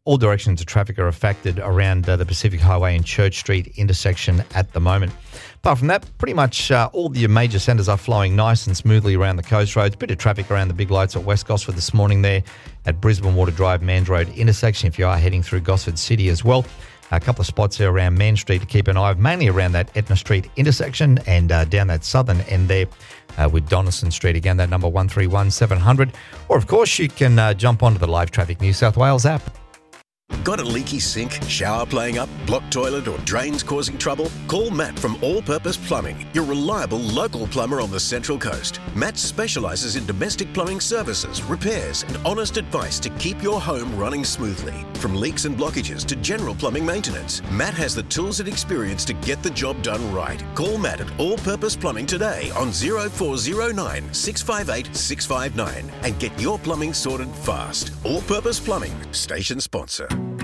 all directions of traffic are affected around the Pacific Highway and Church Street intersection at the moment. Apart from that, pretty much all the major centres are flowing nice and smoothly around the coast roads. Bit of traffic around the big lights at West Gosford this morning there at Brisbane Water Drive, Mans Road intersection if you are heading through Gosford City as well. A couple of spots there around Mann Street to keep an eye on, mainly around that Etna Street intersection and down that southern end there with Donaldson Street. Again, that number 131700. Or, of course, you can jump onto the Live Traffic New South Wales app. Got a leaky sink, shower playing up, blocked toilet or drains causing trouble? Call Matt from All Purpose Plumbing, your reliable local plumber on the Central Coast. Matt specialises in domestic plumbing services, repairs and honest advice to keep your home running smoothly. From leaks and blockages to general plumbing maintenance, Matt has the tools and experience to get the job done right. Call Matt at All Purpose Plumbing today on 0409 658 659 and get your plumbing sorted fast. All Purpose Plumbing, station sponsor.